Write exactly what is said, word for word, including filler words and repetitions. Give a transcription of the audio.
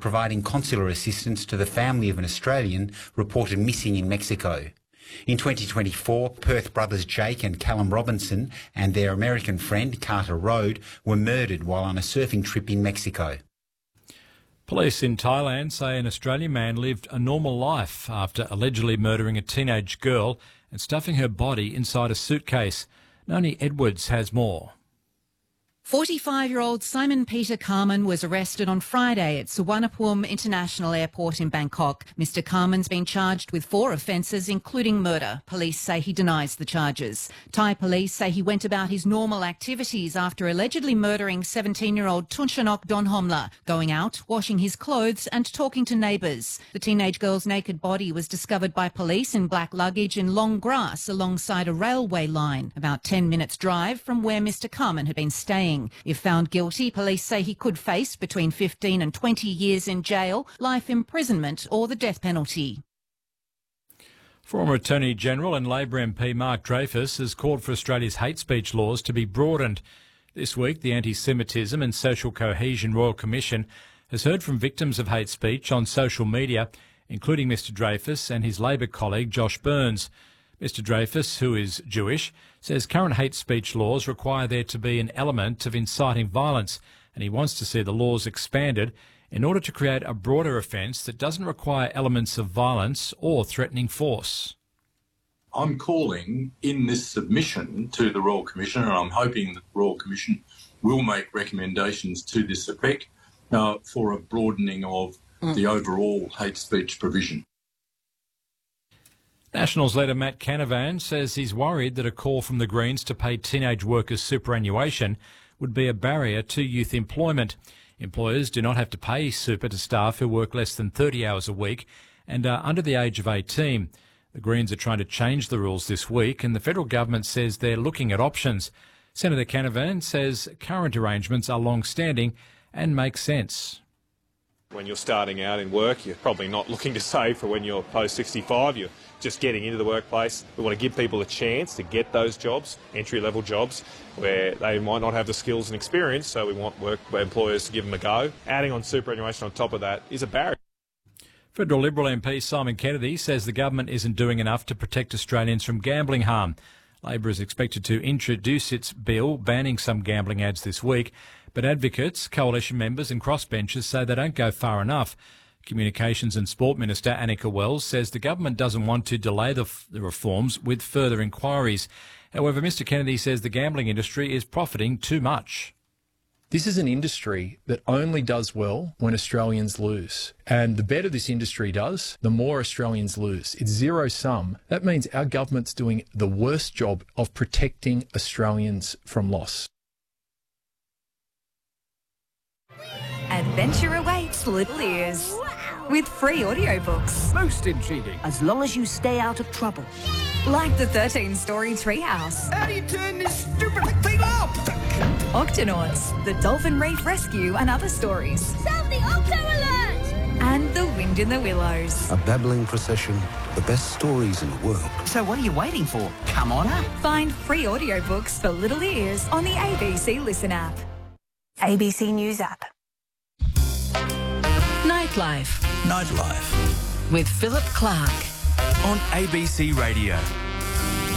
providing consular assistance to the family of an Australian reported missing in Mexico. In twenty twenty-four, Perth brothers Jake and Callum Robinson and their American friend Carter Road were murdered while on a surfing trip in Mexico. Police in Thailand say an Australian man lived a normal life after allegedly murdering a teenage girl and stuffing her body inside a suitcase. Noni Edwards has more. forty-five-year-old Simon Peter Carman was arrested on Friday at Suvarnabhumi International Airport in Bangkok. Mister Carman's been charged with four offences, including murder. Police say he denies the charges. Thai police say he went about his normal activities after allegedly murdering seventeen-year-old Tunshanok Donhomla, going out, washing his clothes and talking to neighbours. The teenage girl's naked body was discovered by police in black luggage in long grass alongside a railway line, about ten minutes' drive from where Mister Carman had been staying. If found guilty, police say he could face between fifteen and twenty years in jail, life imprisonment or the death penalty. Former Attorney-General and Labor M P Mark Dreyfus has called for Australia's hate speech laws to be broadened. This week, the Anti-Semitism and Social Cohesion Royal Commission has heard from victims of hate speech on social media, including Mister Dreyfus and his Labor colleague Josh Burns. Mister Dreyfus, who is Jewish, says current hate speech laws require there to be an element of inciting violence, and he wants to see the laws expanded in order to create a broader offence that doesn't require elements of violence or threatening force. I'm calling in this submission to the Royal Commission, and I'm hoping that the Royal Commission will make recommendations to this effect uh, for a broadening of mm. the overall hate speech provision. Nationals leader Matt Canavan says he's worried that a call from the Greens to pay teenage workers superannuation would be a barrier to youth employment. Employers do not have to pay super to staff who work less than thirty hours a week and are under the age of eighteen. The Greens are trying to change the rules this week, and the federal government says they're looking at options. Senator Canavan says current arrangements are long-standing and make sense. When you're starting out in work, you're probably not looking to save for when you're post sixty-five. You're just getting into the workplace. We want to give people a chance to get those jobs, entry-level jobs, where they might not have the skills and experience, so we want work employers to give them a go. Adding on superannuation on top of that is a barrier. Federal Liberal M P Simon Kennedy says the government isn't doing enough to protect Australians from gambling harm. Labor is expected to introduce its bill banning some gambling ads this week, but advocates, coalition members and crossbenchers say they don't go far enough. Communications and Sport Minister Annika Wells says the government doesn't want to delay the, f- the reforms with further inquiries. However, Mr Kennedy says the gambling industry is profiting too much. This is an industry that only does well when Australians lose. And the better this industry does, the more Australians lose. It's zero sum. That means our government's doing the worst job of protecting Australians from loss. Adventure awaits Little Ears with free audiobooks. Most intriguing. As long as you stay out of trouble. Like the thirteen-story Treehouse. How do you turn this stupid thing off? Octonauts, the Dolphin Reef Rescue and other stories. Sound the Octo Alert! And The Wind in the Willows. A babbling procession, the best stories in the world. So what are you waiting for? Come on up. Find free audiobooks for Little Ears on the A B C Listen app. A B C News app. Nightlife. Nightlife. With Philip Clark. On A B C Radio.